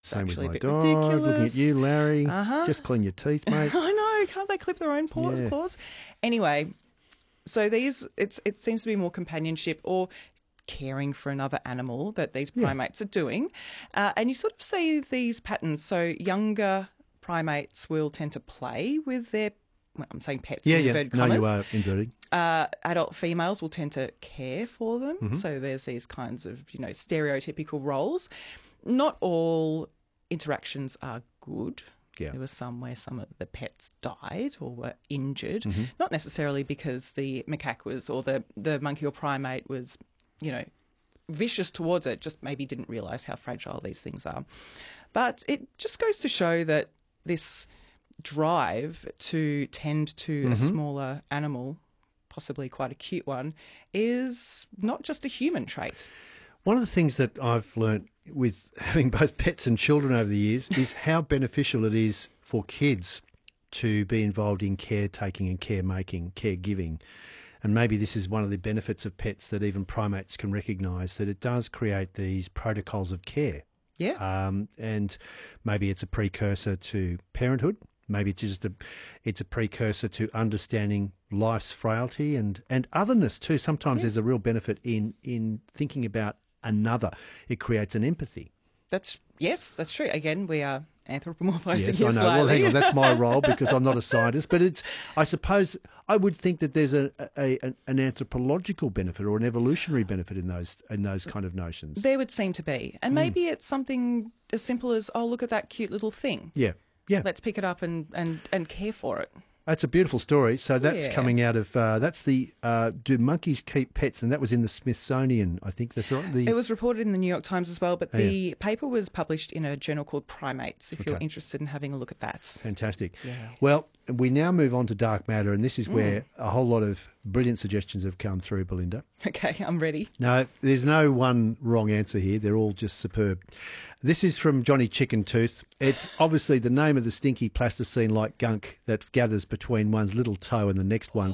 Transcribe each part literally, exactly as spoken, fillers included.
Same with actually a my bit dog. Looking at ridiculous. you, Larry. Uh-huh. Just clean your teeth, mate. I know, can't they clip their own paws, Yeah. claws? Anyway, so these, it's it seems to be more companionship or caring for another animal that these Yeah. primates are doing. Uh, and you sort of see these patterns. So younger primates will tend to play with their, well, I'm saying pets Yeah, in yeah. inverted No, commas. you are inverting. Uh, adult females will tend to care for them. Mm-hmm. So there's these kinds of, you know, stereotypical roles. Not all interactions are good. Yeah. There were some where some of the pets died or were injured, Mm-hmm. not necessarily because the macaque was or the, the monkey or primate was, you know, vicious towards it, just maybe didn't realise how fragile these things are. But it just goes to show that this drive to tend to Mm-hmm. a smaller animal, possibly quite a cute one, is not just a human trait. One of the things that I've learnt with having both pets and children over the years is how beneficial it is for kids to be involved in caretaking and caremaking, caregiving. And maybe this is one of the benefits of pets that even primates can recognise, that it does create these protocols of care. Yeah. Um, and maybe it's a precursor to parenthood. Maybe it's just a, it's a precursor to understanding life's frailty and, and otherness too. Sometimes Yeah. there's a real benefit in in thinking about another. It creates an empathy. That's yes, that's true. Again, we are anthropomorphizing Yes, here I know. Well, slightly. hang on, that's my role because I'm not a scientist. But it's, I suppose, I would think that there's a, a an an anthropological benefit or an evolutionary benefit in those in those kind of notions. There would seem to be. Hmm. And maybe it's something as simple as, oh, look at that cute little thing. Yeah, yeah. Let's pick it up and, and, and care for it. That's a beautiful story. So that's Yeah. coming out of, uh, that's the, uh, Do Monkeys Keep Pets? And that was in the Smithsonian, I think that's right. The, It was reported in the New York Times as well, but Oh, the paper was published in a journal called Primates, if you're Okay. interested in having a look at that. Fantastic. Yeah. Well, we now move on to dark matter, and this is where a whole lot of brilliant suggestions have come through, Belinda. Okay, I'm ready. No, there's no one wrong answer here. They're all just superb. This is from Johnny Chicken Tooth. It's obviously the name of the stinky plasticine-like gunk that gathers between one's little toe and the next one.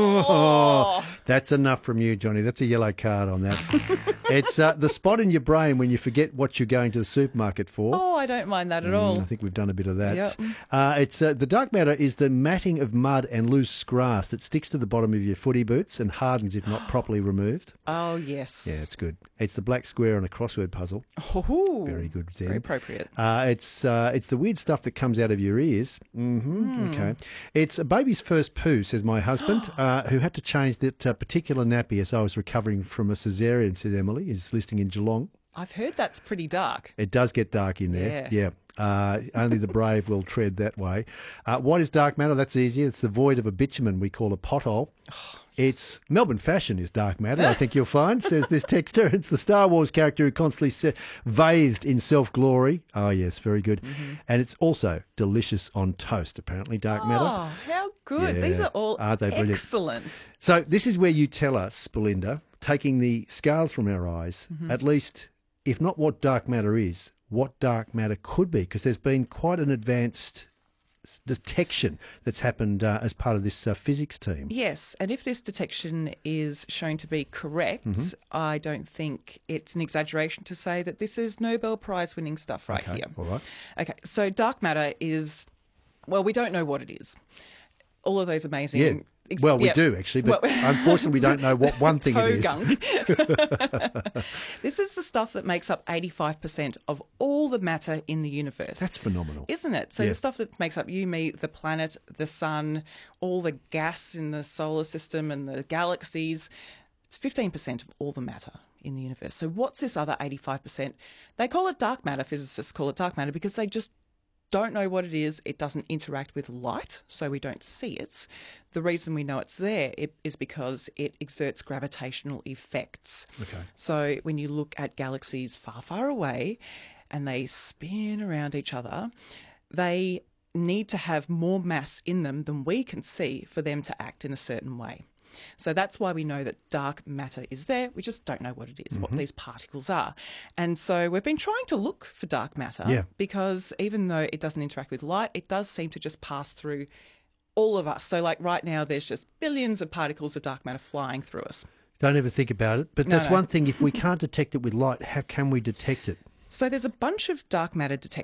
Oh, that's enough from you, Johnny. That's a yellow card on that. It's uh, the spot in your brain when you forget what you're going to the supermarket for. Oh, I don't mind that at Mm, all. I think we've done a bit of that. Yep. Uh, it's uh, the dark matter is the matting of mud and loose grass that sticks to the bottom of your footy boots and hardens if not properly removed. Oh, yes. Yeah, it's good. It's the black square on a crossword puzzle. Oh, Very good, Zen. very appropriate. Uh, it's uh, it's the weird stuff that comes out of your ears. Mm-hmm. Okay. It's a baby's first poo, says my husband, uh, who had to change that uh, particular nappy as I was recovering from a caesarean, says Emily, is listing in Geelong. I've heard that's pretty dark. It does get dark in there. Yeah. Uh, only the brave will tread that way. Uh, what is dark matter? That's easy. It's the void of a bitumen we call a pothole. It's Melbourne fashion is dark matter, I think you'll find, says this texter. It's the Star Wars character who constantly se- bathed in self-glory. Oh, yes, very good. And it's also delicious on toast, apparently, dark matter. Oh, how good. These Yeah. are all Aren't they brilliant? excellent. So this is where you tell us, Belinda, taking the scales from our eyes, at least, if not what dark matter is, what dark matter could be, because there's been quite an advanced s- detection that's happened uh, as part of this uh, physics team. Yes, and if this detection is shown to be correct, Mm-hmm. I don't think it's an exaggeration to say that this is Nobel Prize winning stuff right Okay, here. all right. Okay, so dark matter is, well, we don't know what it is. All of those amazing... Yeah. ex- Well, we yeah. do actually, but Well- unfortunately we don't know what one thing Toe it is. gunk. This is the stuff that makes up eighty-five percent of all the matter in the universe. That's phenomenal. Isn't it? So Yeah. the stuff that makes up you, me, the planet, the sun, all the gas in the solar system and the galaxies, it's fifteen percent of all the matter in the universe. So what's this other eighty-five percent? They call it dark matter, physicists call it dark matter, because they just don't know what it is. It doesn't interact with light, so we don't see it. The reason we know it's there it, is because it exerts gravitational effects. Okay. So when you look at galaxies far, far away and they spin around each other, they need to have more mass in them than we can see for them to act in a certain way. So that's why we know that dark matter is there. We just don't know what it is, what these particles are. And so we've been trying to look for dark matter Yeah. because even though it doesn't interact with light, it does seem to just pass through all of us. So like right now, there's just billions of particles of dark matter flying through us. Don't ever think about it. But No, that's no. one thing. If we can't detect it with light, how can we detect it? So there's a bunch of dark matter detectors